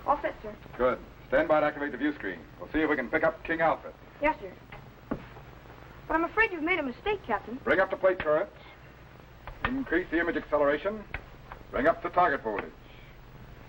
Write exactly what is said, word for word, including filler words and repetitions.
All set, sir. Good. Stand by to activate the view screen. We'll see if we can pick up King Alfred. Yes, sir. But I'm afraid you've made a mistake, Captain. Bring up the plate turrets. Increase the image acceleration. Bring up the target voltage.